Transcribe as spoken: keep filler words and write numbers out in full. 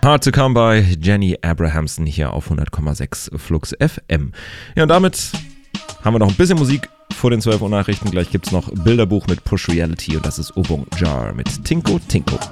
Hard to Come by Jenny Abrahamson hier auf hundert Komma sechs Flux F M. Ja, und damit haben wir noch ein bisschen Musik vor den zwölf Uhr Nachrichten. Gleich gibt es noch Bilderbuch mit Push Reality und das ist Obung Jar mit Tinko Tinko.